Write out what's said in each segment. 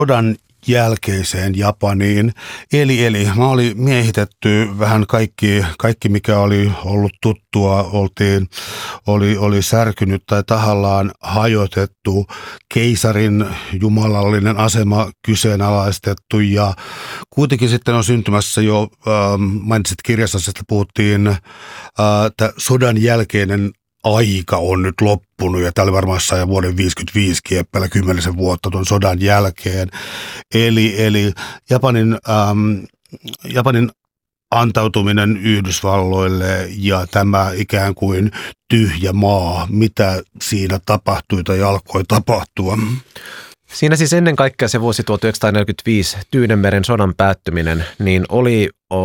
sodan jälkeiseen Japaniin. Eli mä oli miehitetty vähän kaikki mikä oli ollut tuttua, oli särkynyt tai tahallaan hajotettu, keisarin jumalallinen asema kyseenalaistettu ja kuitenkin sitten on syntymässä jo, mainitsit kirjassa, että puhuttiin, että sodan jälkeinen aika on nyt loppunut ja tämä oli varmaan jossain vuoden 1955 kieppeillä 10 vuotta tuon sodan jälkeen. Eli Japanin antautuminen Yhdysvalloille ja tämä ikään kuin tyhjä maa, mitä siinä tapahtui tai alkoi tapahtua? Siinä siis ennen kaikkea se vuosi 1945 Tyynenmeren sodan päättyminen, niin oli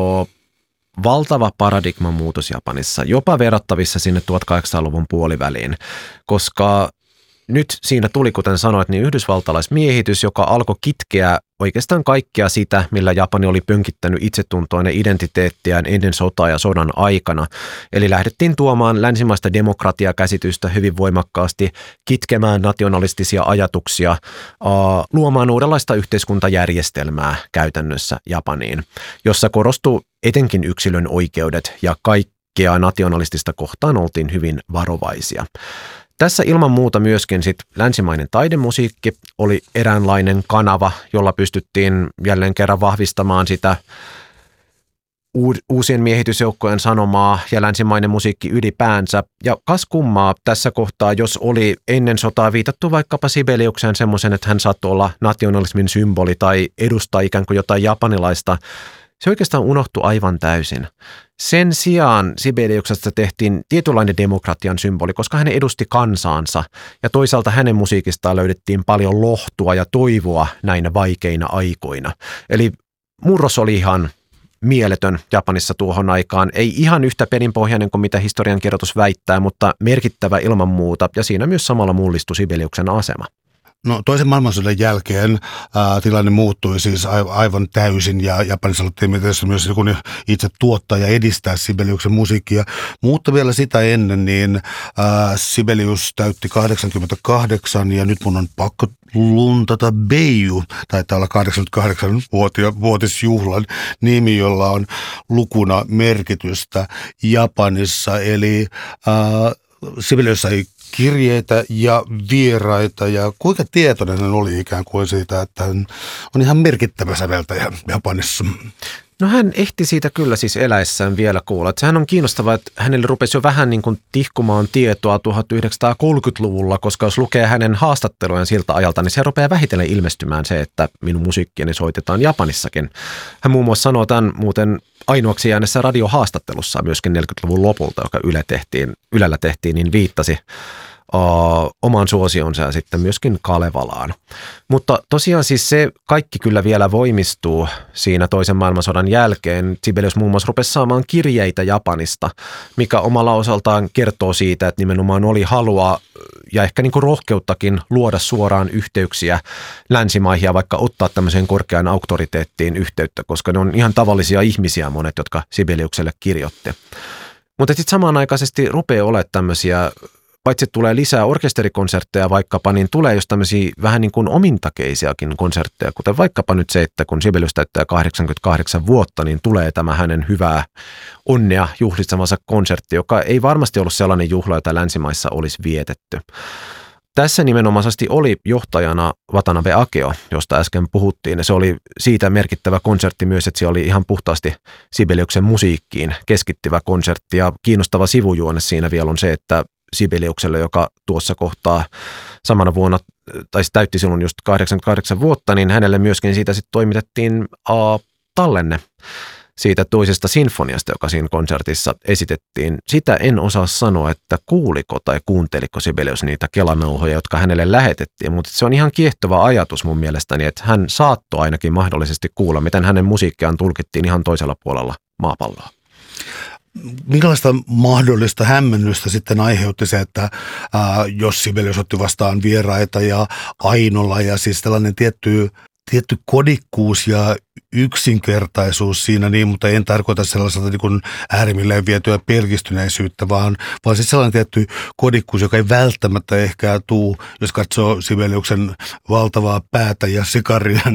valtava paradigman muutos Japanissa, jopa verrattavissa sinne 1800-luvun puoliväliin, koska nyt siinä tuli, kuten sanoit, niin yhdysvaltalaismiehitys, joka alkoi kitkeä oikeastaan kaikkea sitä, millä Japani oli pönkittänyt itsetuntoinen identiteettiään ennen sotaa ja sodan aikana. Eli lähdettiin tuomaan länsimaista demokratiakäsitystä hyvin voimakkaasti, kitkemään nationalistisia ajatuksia, luomaan uudenlaista yhteiskuntajärjestelmää käytännössä Japaniin, jossa korostui etenkin yksilön oikeudet ja kaikkea nationalistista kohtaan oltiin hyvin varovaisia. Tässä ilman muuta myöskin sit länsimainen taidemusiikki oli eräänlainen kanava, jolla pystyttiin jälleen kerran vahvistamaan sitä uusien miehitysjoukkojen sanomaa ja länsimainen musiikki ylipäänsä. Ja kas kummaa tässä kohtaa, jos oli ennen sotaa viitattu vaikkapa Sibeliukseen semmoisen, että hän saattoi olla nationalismin symboli tai edustaa ikään kuin jotain japanilaista, se oikeastaan unohtui aivan täysin. Sen sijaan Sibeliuksesta tehtiin tietynlainen demokratian symboli, koska hän edusti kansaansa ja toisaalta hänen musiikistaan löydettiin paljon lohtua ja toivoa näinä vaikeina aikoina. Eli murros oli ihan mieletön Japanissa tuohon aikaan. Ei ihan yhtä perinpohjainen kuin mitä historiankirjoitus väittää, mutta merkittävä ilman muuta ja siinä myös samalla mullistui Sibeliuksen asema. No toisen maailmansodan jälkeen tilanne muuttui siis aivan täysin ja Japanissa haluttiin myös joku itse tuottaa ja edistää Sibeliuksen musiikkia. Mutta vielä sitä ennen niin Sibelius täytti 88 ja nyt mun on pakko luntata Beiju, taitaa olla 88-vuotisjuhlan nimi, jolla on lukuna merkitystä Japanissa. Eli Sibelius sai kirjeitä ja vieraita ja kuinka tietoinen hän oli ikään kuin siitä, että hän on ihan merkittävä säveltäjä Japanissa. No hän ehti siitä kyllä siis eläessään vielä kuulla. Että sehän on kiinnostavaa, että hänelle rupesi jo vähän niin kuin tihkumaan tietoa 1930-luvulla, koska jos lukee hänen haastattelujaan siltä ajalta, niin se rupeaa vähitellen ilmestymään se, että minun musiikkiani soitetaan Japanissakin. Hän muun muassa sanoo tämän muuten ainoaksi jäänessä radiohaastattelussa myöskin 40-luvun lopulta, joka Ylellä tehtiin, niin viittasi oman suosionsa ja sitten myöskin Kalevalaan. Mutta tosiaan siis se kaikki kyllä vielä voimistuu siinä toisen maailmansodan jälkeen. Sibelius muun muassa rupesi saamaan kirjeitä Japanista, mikä omalla osaltaan kertoo siitä, että nimenomaan oli halua ja ehkä niin kuin rohkeuttakin luoda suoraan yhteyksiä länsimaihin ja vaikka ottaa tämmöiseen korkeaan auktoriteettiin yhteyttä, koska ne on ihan tavallisia ihmisiä monet, jotka Sibeliukselle kirjoitti. Mutta sitten samanaikaisesti rupeaa olemaan tämmöisiä, paitsi tulee lisää orkesterikonsertteja vaikkapa, niin tulee just tämmöisiä vähän niin kuin omintakeisiakin konsertteja, kuten vaikkapa nyt se, että kun Sibelius täyttää 88 vuotta, niin tulee tämä hänen hyvää onnea juhlistamansa konsertti, joka ei varmasti ollut sellainen juhla, jota länsimaissa olisi vietetty. Tässä nimenomaisesti oli johtajana Watanabe Akeo, josta äsken puhuttiin, ja se oli siitä merkittävä konsertti myös, että se oli ihan puhtaasti Sibeliuksen musiikkiin keskittyvä konsertti, ja kiinnostava sivujuone siinä vielä on se, että Sibeliukselle, joka tuossa kohtaa samana vuonna, tai täytti silloin just 88 vuotta, niin hänelle myöskin siitä sitten toimitettiin tallenne siitä toisesta sinfoniasta, joka siinä konsertissa esitettiin. Sitä en osaa sanoa, että kuuliko tai kuunteliko Sibelius niitä kelanauhoja, jotka hänelle lähetettiin, mutta se on ihan kiehtova ajatus mun mielestäni, että hän saattoi ainakin mahdollisesti kuulla, miten hänen musiikkiaan tulkittiin ihan toisella puolella maapalloa. Minkälaista mahdollista hämmennystä sitten aiheutti se, että jos Sibelius otti vastaan vieraita ja Ainola ja siis tällainen tietty tietty kodikkuus ja yksinkertaisuus siinä niin, mutta en tarkoita sellaiselta niin kuin äärimmilleen vietyä pelkistyneisyyttä, vaan siis sellainen tietty kodikkuus, joka ei välttämättä ehkä tule, jos katsoo Sibeliuksen valtavaa päätä ja sikaria,